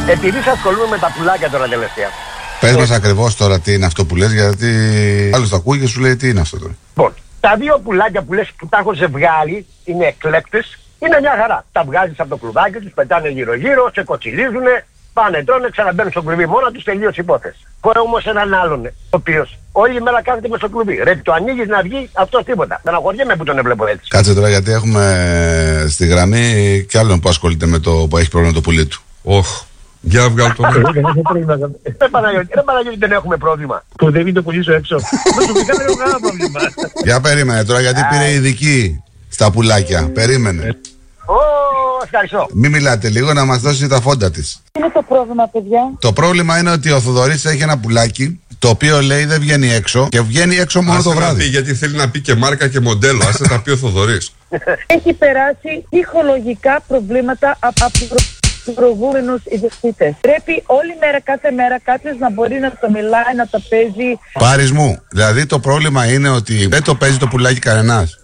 Επειδή σας ασχολούμαι με τα πουλάκια τώρα τελευταία. Πες μας ακριβώς τώρα τι είναι αυτό που λες, γιατί άλλος το ακούει και σου λέει τι είναι αυτό τώρα. Λοιπόν, τα δύο πουλάκια που λες που τα έχω ζευγάρι είναι εκλέκτες, είναι μια χαρά. Τα βγάζεις από το κλουβάκι τους, πετάνε γύρω-γύρω, σε κοτσιλίζουνε, πάνε, τρώνε, ξαναμπαίνουν στο κλουβί μόνα τους, τελείωσε η υπόθεση. Έχω όμως έναν άλλον, ο οποίος όλη μέρα κάθεται μες στο κλουβί. Ρε, το ανοίγεις να βγει, αυτό τίποτα. Στεναχωριέμαι που τον έβλεπω έτσι. Κάτσε τώρα, γιατί έχουμε στη γραμμή κι άλλον που ασχολείται με το που έχει πρόβλημα το πουλί του. Για βγάλω τον. Δεν έχω πρόβλημα. Ρε Παναγιώτη, δεν έχουμε πρόβλημα. Που δεν είναι το πουλί σου έξω. Προσωπικά δεν έχω κανένα πρόβλημα. Για περίμενε τώρα, γιατί πήρε ειδική στα πουλάκια. Περίμενε. Ευχαριστώ. Μην μιλάτε λίγο, να μας δώσει τα φόντα της. Τι είναι το πρόβλημα, παιδιά? Το πρόβλημα είναι ότι ο Θοδωρής έχει ένα πουλάκι, το οποίο λέει δεν βγαίνει έξω και βγαίνει έξω μόνο το βράδυ. Πει, γιατί θέλει να πει και μάρκα και μοντέλο. Άσε τα πει ο Θοδωρής. Έχει περάσει ψυχολογικά προβλήματα από τους προηγούμενους ιδιοκτήτες. Πρέπει όλη μέρα, κάθε μέρα κάποιος να μπορεί να το μιλάει, να το παίζει. Πάρεις μου, δηλαδή το πρόβλημα είναι ότι δεν το παίζει το πουλάκι κανένας.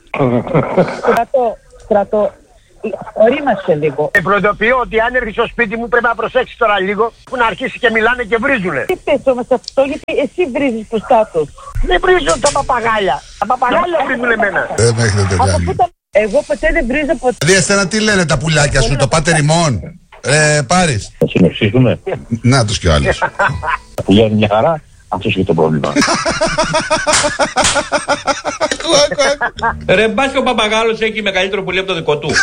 Στρατό, ορίμασε λίγο. Προειδοποιώ ότι αν έρθει στο σπίτι μου πρέπει να προσέξει τώρα λίγο που να αρχίσει και μιλάνε και βρίζουνε. Τι πες όμως αυτό, γιατί εσύ βρίζεις τους κάτω. Δεν βρίζουν τα παπαγάλια. Τα παπαγάλια βρίζουν εμένα. Δεν με έχετε κάνει. Εγώ ποτέ δεν βρίζω ποτέ. Δηλαδή εσένα τι λένε τα πουλάκια σου, το πάτε ρημών. Πάρεις. Θα συνοψίσουμε. Να τους κι ο άλλος. Τα πουλιά είναι μια χαρά. Αυτός είναι το πρόβλημα. Ρε μπας και ο παπαγάλος έχει μεγαλύτερο πουλί από το δικό του.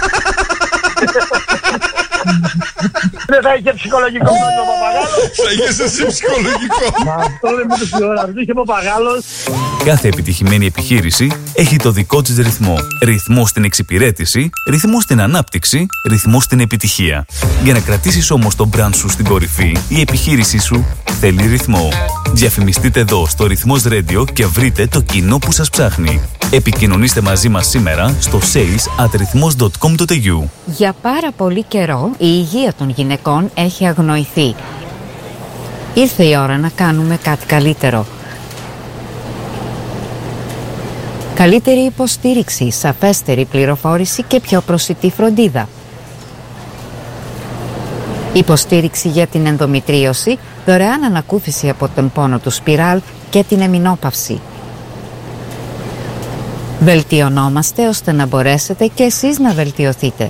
Δεν θα είχε ψυχολογικό πρόβλημα ο παπαγάλος. Θα είχες εσύ ψυχολογικό. Μα αυτό δεν μου το ώρα. Αυτό είχε παπαγάλος. Κάθε επιτυχημένη επιχείρηση έχει το δικό της ρυθμό. Ρυθμό στην εξυπηρέτηση, ρυθμό στην ανάπτυξη, ρυθμό στην επιτυχία. Για να κρατήσεις όμως το brand σου στην κορυφή, η επιχείρησή σου θέλει ρυθμό. Διαφημιστείτε εδώ στο Ρυθμός Radio και βρείτε το κοινό που σας ψάχνει. Επικοινωνήστε μαζί μας σήμερα στο sales@rythmos.com.au. Για πάρα πολύ καιρό η υγεία των γυναικών έχει αγνοηθεί. Ήρθε η ώρα να κάνουμε κάτι καλύτερο. Καλύτερη υποστήριξη, σαφέστερη πληροφόρηση και πιο προσιτή φροντίδα. Υποστήριξη για την ενδομητρίωση, δωρεάν ανακούφιση από τον πόνο του σπιράλ και την εμεινόπαυση. Βελτιωνόμαστε ώστε να μπορέσετε και εσείς να βελτιωθείτε.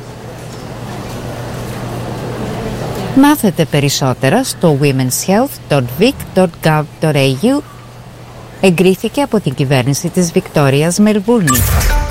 Μάθετε περισσότερα στο womenshealth.vic.gov.au. Εγκρίθηκε από την κυβέρνηση της Βικτόριας Μελβούρνη.